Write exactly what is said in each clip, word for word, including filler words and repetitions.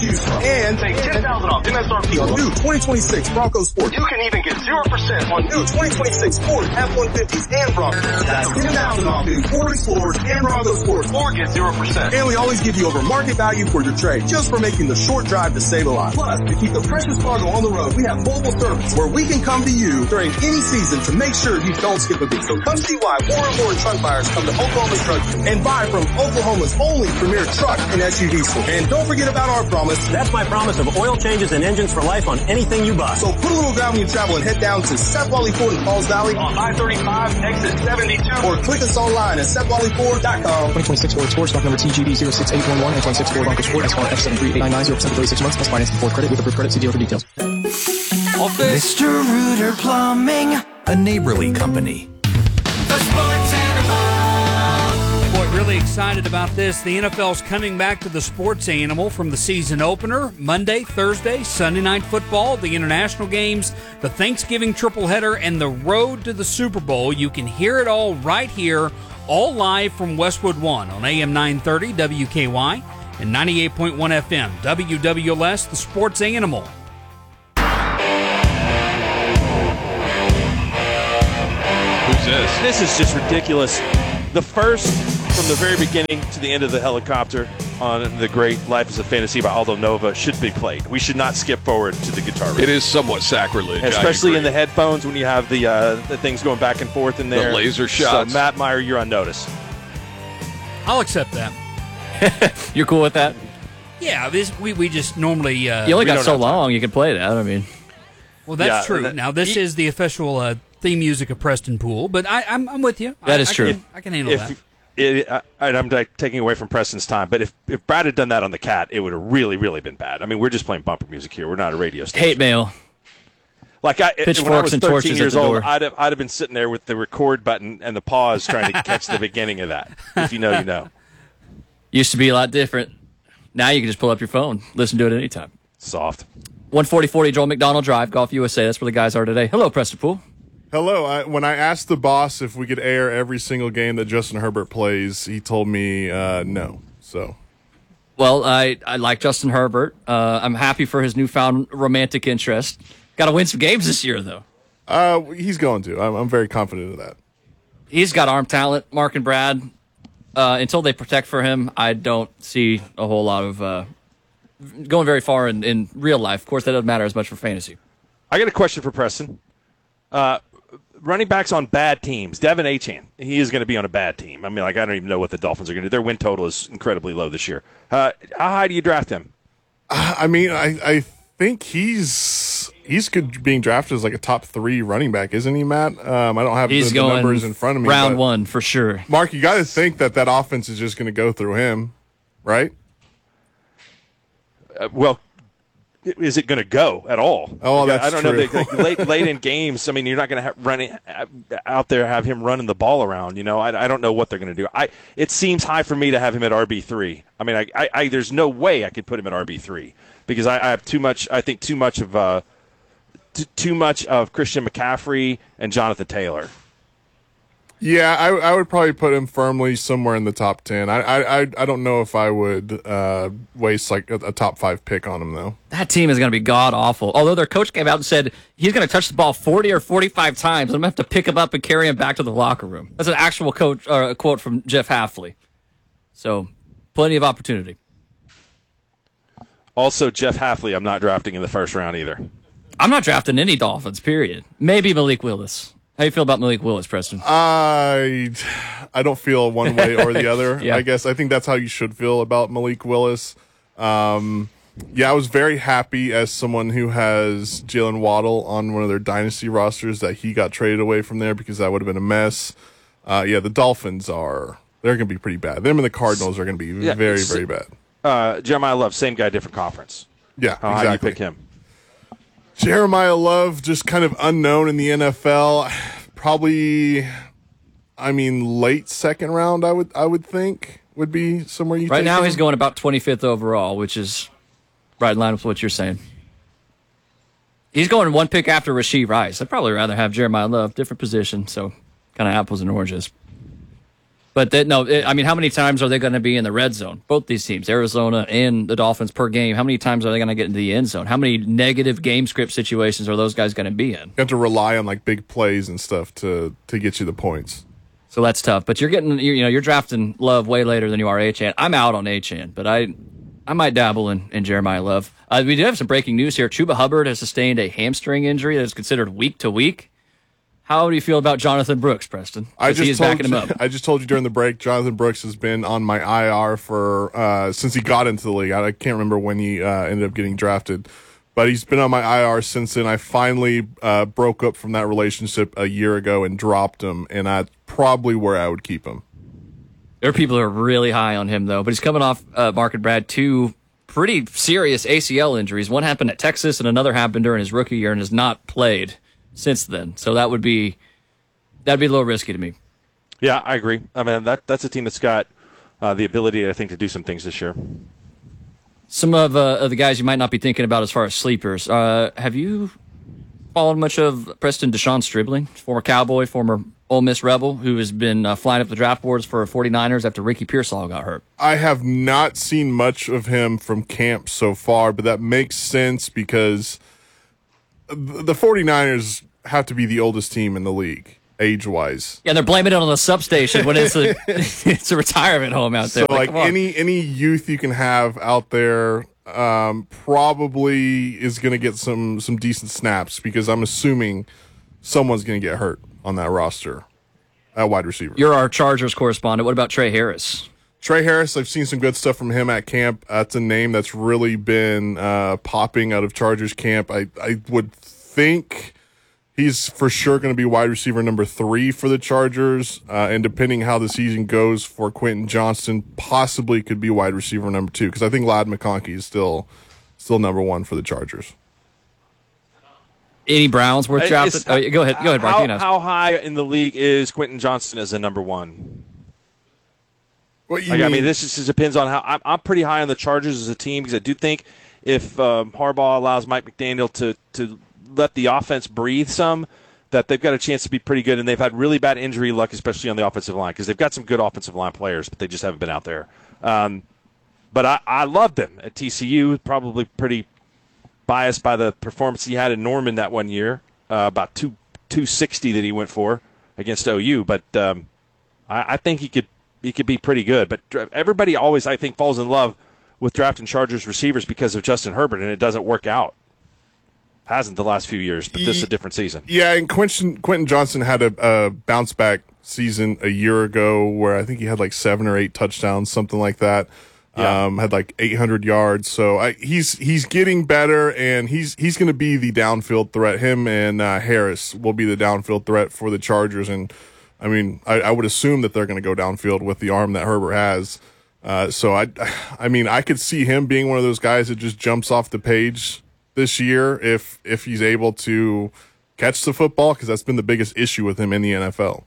Houston. And take ten thousand dollars off M S R P on new twenty twenty-six Bronco Sport. You can even get zero percent on new twenty twenty-six Ford F one fifties and Broncos. That's ten thousand dollars off new Ford Explorers and Bronco Sports. Or get zero percent. And we always give you over market value for your trade, just for making the short drive to save a lot. Plus, to keep the precious cargo on the road, we have mobile service where we can come to you during any season to make sure you don't skip a beat. So come see why more and more truck buyers come to Oklahoma Truck and buy from Oklahoma's only premier truck and S U V store. And don't forget about our promise. That's my promise of oil changes and engines for life on anything you buy. So put a little down when you travel and head down to Seth Wally Ford in Falls Valley on I thirty-five, exit seventy-two, or click us online at seth wally ford dot com. twenty twenty-six Ford Explorer, stock number T G B zero six eight one one, and twenty-six Ford Bronco Sport, S R F seven three eight nine nine, zero percent for thirty-six months, plus financing Ford credit with approved credit. See dealer for details. Mister Rooter Plumbing, a neighborly company. The Sports Animal. Boy, really excited about this. The N F L's coming back to the Sports Animal from the season opener. Monday, Thursday, Sunday Night Football, the international games, the Thanksgiving tripleheader, and the road to the Super Bowl. You can hear it all right here, all live from Westwood One on A M nine thirty W K Y and ninety-eight point one F M W W L S, the Sports Animal. Who's this? This is just ridiculous. The first, from the very beginning to the end of the helicopter on the great Life is a Fantasy by Aldo Nova should be played. We should not skip forward to the guitar riff. It is somewhat sacrilege. Especially in the headphones when you have the uh, the things going back and forth in there. The laser shots. So, Matt Meyer, you're on notice. I'll accept that. You're cool with that? Yeah, this, we, we just normally... Uh, you only got so long you can play that, I mean... Well, that's Yeah, true. that- now, this he- is the official uh, theme music of Preston Pool, but I, I'm, I'm with you. That I, is I true. Can, I can handle If, that. it, uh, and I'm like, taking away from Preston's time, but if, if Brad had done that on the Cat, it would have really, really been bad. I mean, we're just playing bumper music here. We're not a radio station. Hate mail. Like I, when I Pitchforks was and thirteen torches at years the old, door. I'd have, I'd have been sitting there with the record button and the pause trying to catch the beginning of that. If you know, you know. Used to be a lot different. Now you can just pull up your phone, listen to it anytime. Soft. one forty forty Joel McDonald Drive, Golf U S A. That's where the guys are today. Hello, Preston Pool. Hello. I, when I asked the boss if we could air every single game that Justin Herbert plays, he told me uh, no. So, Well, I, I like Justin Herbert. Uh, I'm happy for his newfound romantic interest. Got to win some games this year, though. uh, he's going to. I'm, I'm very confident of that. He's got arm talent, Mark and Brad. Uh, until they protect for him, I don't see a whole lot of uh, going very far in, in real life. Of course, that doesn't matter as much for fantasy. I got a question for Preston. Uh, running backs on bad teams. Devin Achane, he is going to be on a bad team. I mean, like I don't even know what the Dolphins are going to do. Their win total is incredibly low this year. Uh, how high do you draft him? I mean, I, I think he's he's good being drafted as like a top three running back, isn't he, Matt? Um, I don't have He's the, the going numbers in front of me. round but one for sure. Mark, you got to think that that offense is just going to go through him, right? Uh, well, is it going to go at all? Oh, Like, that's I don't true. know. They, like, late late in games, I mean, you're not going to have running out there have him running the ball around. You know, I, I don't know what they're going to do. I it seems high for me to have him at R B three. I mean, I, I, I there's no way I could put him at R B three because I, I have too much. I think too much of uh, t- too much of Christian McCaffrey and Jonathan Taylor. Yeah, I, I would probably put him firmly somewhere in the top ten. I I, I, I don't know if I would uh, waste like a, a top five pick on him though. That team is going to be god awful. Although their coach came out and said he's going to touch the ball forty or forty-five times. I'm going to have to pick him up and carry him back to the locker room. That's an actual coach or a quote from Jeff Hafley. So, plenty of opportunity. Also, Jeff Hafley, I'm not drafting in the first round either. I'm not drafting any Dolphins, period. Maybe Malik Willis. How you feel about Malik Willis, Preston? I I don't feel one way or the other. Yeah. I guess I think that's how you should feel about Malik Willis. Um, yeah, I was very happy as someone who has Jalen Waddle on one of their dynasty rosters that he got traded away from there because that would have been a mess. Uh, yeah, the Dolphins are they're going to be pretty bad. Them and the Cardinals are going to be Yeah, very so- very bad. Uh, Jeremiah Love, same guy, different conference. Yeah, How high exactly. do you pick him? Jeremiah Love, just kind of unknown in the N F L. Probably, I mean, late second round. I would, I would think would be somewhere you. Right take now, him. he's going about twenty-fifth overall, which is right in line with what you're saying. He's going one pick after Rashee Rice. I'd probably rather have Jeremiah Love, different position, so kind of apples and oranges. But they, no, it, I mean, how many times are they going to be in the red zone? Both these teams, Arizona and the Dolphins per game, how many times are they going to get into the end zone? How many negative game script situations are those guys going to be in? You have to rely on like big plays and stuff to to get you the points. So that's tough. But you're getting, you know, you're drafting Love way later than you are Achane. I'm out on Achane, but I, I might dabble in, in Jeremiah Love. Uh, we do have some breaking news here. Chuba Hubbard has sustained a hamstring injury that is considered week to week. How do you feel about Jonathan Brooks, Preston? I just he is told backing him up. I just told you during the break, Jonathan Brooks has been on my I R for uh, since he got into the league. I, I can't remember when he uh, ended up getting drafted, but he's been on my I R since then. I finally uh, broke up from that relationship a year ago and dropped him, and that's probably where I would keep him. There are people who are really high on him, though, but he's coming off, uh, Mark and Brad, two pretty serious A C L injuries. One happened at Texas, and another happened during his rookie year, and has not played since then. So that would be that'd be a little risky to me. Yeah, I agree. I mean, that that's a team that's got uh, the ability, I think, to do some things this year. Some of, uh, of the guys you might not be thinking about as far as sleepers. Uh, have you followed much of Preston Deshaun Stribling, former Cowboy, former Ole Miss Rebel, who has been uh, flying up the draft boards for 49ers after Ricky Pearsall got hurt? I have not seen much of him from camp so far, but that makes sense because the 49ers have to be the oldest team in the league, age-wise. Yeah, they're blaming it on the substation when it's a it's a retirement home out there. So, like, like any any youth you can have out there um, probably is going to get some, some decent snaps because I'm assuming someone's going to get hurt on that roster at wide receiver. You're our Chargers correspondent. What about Trey Harris? Trey Harris, I've seen some good stuff from him at camp. That's a name that's really been uh, popping out of Chargers camp. I, I would think he's for sure going to be wide receiver number three for the Chargers. Uh, and depending how the season goes for Quentin Johnston, possibly could be wide receiver number two because I think Ladd McConkey is still still number one for the Chargers. Any Browns worth drafting? Oh, go ahead, go ahead, Mark. How, how high in the league is Quentin Johnston as a number one? What you like, mean? I mean, this just depends on how. I'm, I'm pretty high on the Chargers as a team because I do think if um, Harbaugh allows Mike McDaniel to to let the offense breathe some, that they've got a chance to be pretty good. And they've had really bad injury luck, especially on the offensive line, because they've got some good offensive line players, but they just haven't been out there. Um, but I, I loved him at T C U. Probably pretty biased by the performance he had in Norman that one year, uh, about two two sixty that he went for against O U. But um, I, I think he could. He could be pretty good, but everybody always, I think, falls in love with drafting Chargers receivers because of Justin Herbert, and it doesn't work out. Hasn't the last few years, but this is a different season. Yeah, and Quentin, Quentin Johnston had a, a bounce-back season a year ago where I think he had like seven or eight touchdowns, something like that. Yeah. Um, had like eight hundred yards. So I, he's he's getting better, and he's he's going to be the downfield threat. Him and uh, Harris will be the downfield threat for the Chargers, and I mean, I, I would assume that they're going to go downfield with the arm that Herbert has. Uh, so, I, I mean, I could see him being one of those guys that just jumps off the page this year if if he's able to catch the football, because that's been the biggest issue with him in the N F L.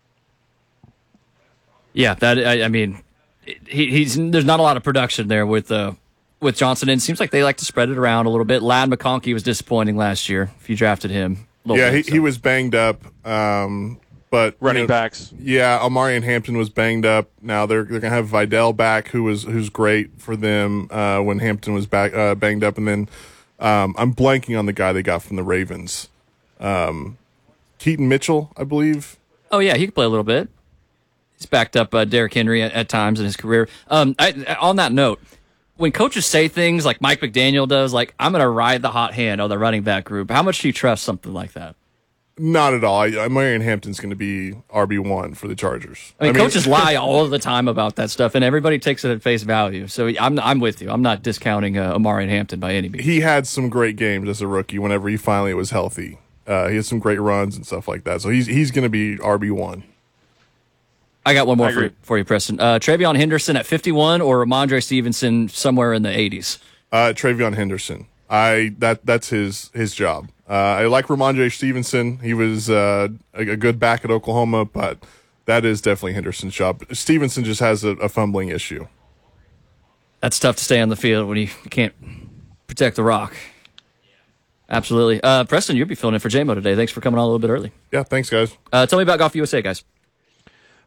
Yeah, that I, I mean, he, he's there's not a lot of production there with uh, with Johnson. And it seems like they like to spread it around a little bit. Ladd McConkey was disappointing last year if you drafted him. Yeah, bit, he, so. he was banged up. Um, But running you know, backs, yeah, Omarion Hampton was banged up. Now they're they're gonna have Vidal back, who was who's great for them uh, when Hampton was back uh, banged up, and then um, I'm blanking on the guy they got from the Ravens, um, Keaton Mitchell, I believe. Oh yeah, he could play a little bit. He's backed up uh, Derrick Henry at, at times in his career. Um, I, on that note, when coaches say things like Mike McDaniel does, like I'm gonna ride the hot hand on the running back group, how much do you trust something like that? Not at all. I, Marion Hampton's going to be R B one for the Chargers. I mean, I mean coaches lie all the time about that stuff, and everybody takes it at face value. So I'm I'm with you. I'm not discounting uh, Omarion Hampton by any means. He had some great games as a rookie whenever he finally was healthy. Uh, he had some great runs and stuff like that. So he's he's going to be R B one. I got one more for you, for you, Preston. Uh, Travion Henderson at fifty-one or Ramondre Stevenson somewhere in the eighties? Uh, Travion Henderson. I that that's his his job. Uh, I like Ramondre Stevenson. He was uh, a, a good back at Oklahoma, but that is definitely Henderson's job. Stevenson just has a, a fumbling issue. That's tough to stay on the field when you can't protect the rock. Absolutely. Uh, Preston, you'll be filling in for J-Mo today. Thanks for coming on a little bit early. Yeah, thanks, guys. Uh, tell me about Golf U S A, guys.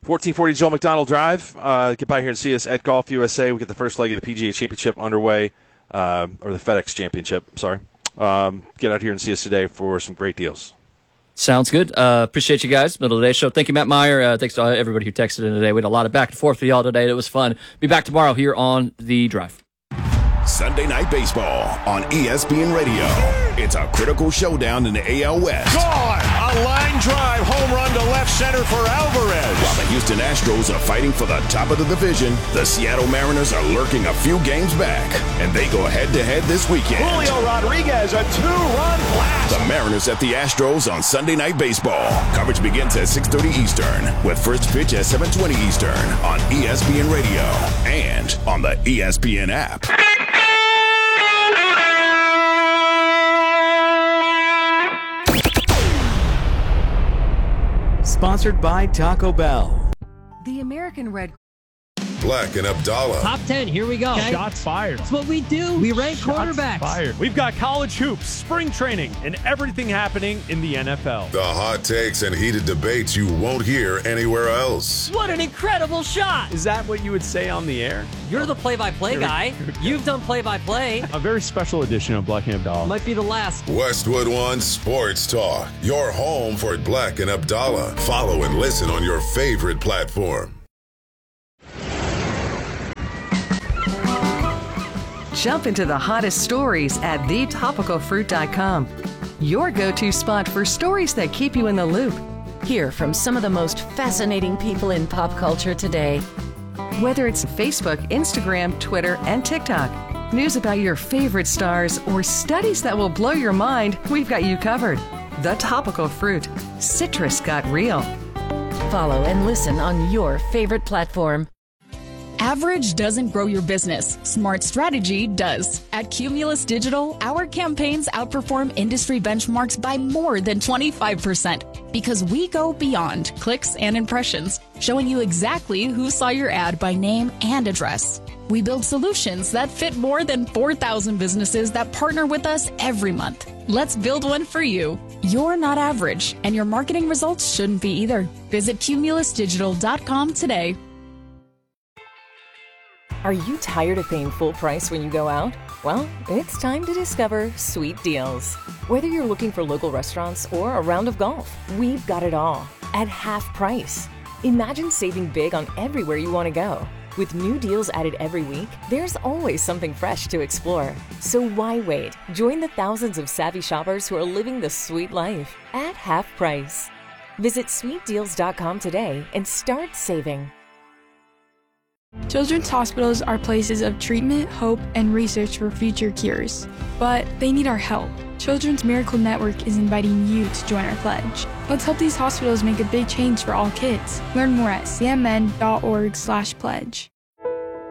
fourteen forty Joel McDonald Drive. Uh, get by here and see us at Golf U S A. We get the first leg of the P G A Championship underway, uh, or the FedEx Championship, sorry. Um, get out here and see us today for some great deals. Sounds good. Uh, appreciate you guys. Middle of the day show. Thank you, Matt Meyer. Uh, thanks to everybody who texted in today. We had a lot of back and forth with y'all today. It was fun. Be back tomorrow here on The Drive. Sunday Night Baseball on E S P N Radio. It's a critical showdown in the A L West. Gone! A line drive home run to left center for Alvarez. While the Houston Astros are fighting for the top of the division, the Seattle Mariners are lurking a few games back, and they go head-to-head this weekend. Julio Rodriguez, a two-run blast. The Mariners at the Astros on Sunday Night Baseball. Coverage begins at six thirty Eastern, with first pitch at seven twenty Eastern on E S P N Radio and on the E S P N app. Sponsored by Taco Bell. The American Red Black and Abdallah. Top ten, here we go. Okay. Shots fired. That's what we do. We rank Shots quarterbacks. Fired. We've got college hoops, spring training, and everything happening in the N F L. The hot takes and heated debates you won't hear anywhere else. What an incredible shot. Is that what you would say on the air? You're the play-by-play guy. You've done play-by-play. A very special edition of Black and Abdallah. Might be the last. Westwood One Sports Talk. Your home for Black and Abdallah. Follow and listen on your favorite platform. Jump into the hottest stories at the topical fruit dot com. Your go-to spot for stories that keep you in the loop. Hear from some of the most fascinating people in pop culture today. Whether it's Facebook, Instagram, Twitter, and TikTok, news about your favorite stars, or studies that will blow your mind, we've got you covered. The Topical Fruit. Citrus got real. Follow and listen on your favorite platform. Average doesn't grow your business. Smart strategy does. At Cumulus Digital, our campaigns outperform industry benchmarks by more than twenty-five percent because we go beyond clicks and impressions, showing you exactly who saw your ad by name and address. We build solutions that fit more than four thousand businesses that partner with us every month. Let's build one for you. You're not average, and your marketing results shouldn't be either. Visit cumulus digital dot com today. Are you tired of paying full price when you go out? Well, it's time to discover Sweet Deals. Whether you're looking for local restaurants or a round of golf, we've got it all at half price. Imagine saving big on everywhere you want to go. With new deals added every week, there's always something fresh to explore. So why wait? Join the thousands of savvy shoppers who are living the sweet life at half price. Visit sweet deals dot com today and start saving. Children's hospitals are places of treatment, hope, and research for future cures. But they need our help. Children's Miracle Network is inviting you to join our pledge. Let's help these hospitals make a big change for all kids. Learn more at c m n dot org slash pledge.